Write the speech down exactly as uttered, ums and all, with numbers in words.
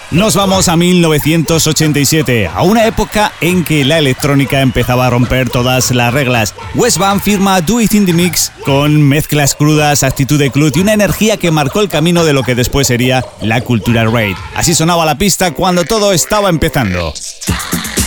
Nos vamos a mil novecientos ochenta y siete, a una época en que la electrónica empezaba a romper todas las reglas. Wes Van firma Do It in the Mix con mezclas crudas, actitud de club y una energía que marcó el camino de lo que después sería la cultura rave. Así sonaba la pista cuando todo estaba empezando.